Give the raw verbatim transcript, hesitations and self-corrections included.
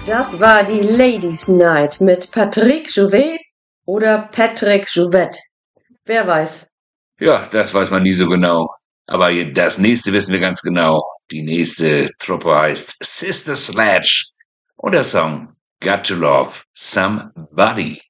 Das war die Ladies Night mit Patrick Jouvet oder Patrick Jouvette. Wer weiß. Ja, das weiß man nie so genau. Aber das nächste wissen wir ganz genau. Die nächste Truppe heißt Sister Sledge und der Song Got to Love Somebody.